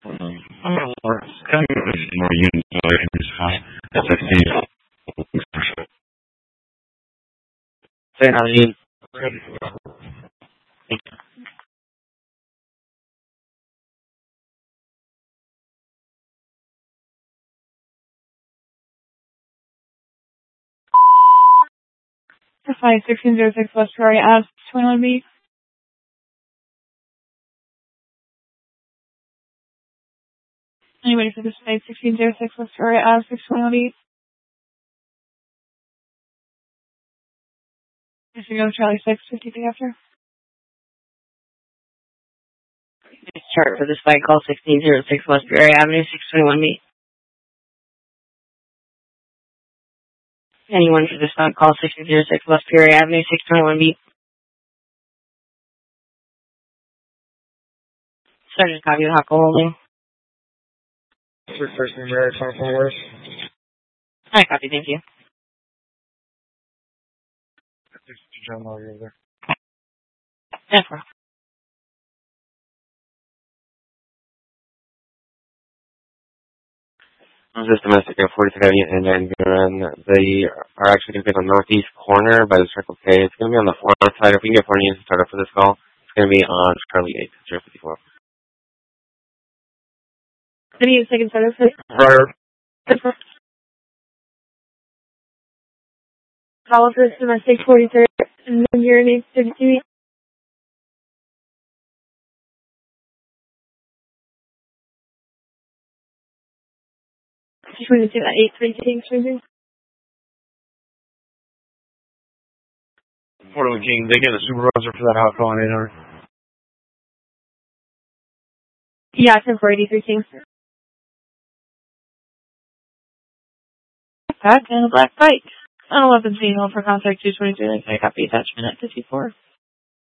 Kind of more units in this high. That's a say how you. Thank you. 1606 West Prairie Ave, 21B. Anybody for this site, 1606 West Prairie Ave, 621B. If you go Charlie 6, 50 after. Chart for this site, call 1606 West Prairie Avenue, 621B. Anyone for this site, call 1606 West Prairie Avenue, 621B. Sergeant, copy the Hawk holding. First name, Mary, telephone worse. Hi, copy, thank you. John, while you're there. Yeah, This is domestic at 43 and then they are actually going to be on the northeast corner by the Circle K. It's going to be on the front side. If we can get 4 units to start up for this call, it's going to be on Charlie 8, 054. Did you second service? Prior. Call for domestic 43 and then your name 32. Just wanted to see that 832 King. Portland King, they get a supervisor for that hot call on 800. Yeah, 10-483 King. Back in a black bike. On 11 scene, for contact 223. I copy attachment at 54.